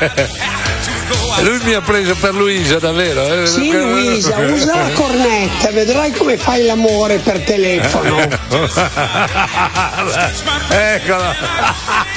Lui mi ha preso per Luisa, davvero? Sì, Luisa, usa la cornetta, vedrai come fai l'amore per telefono. Eccola.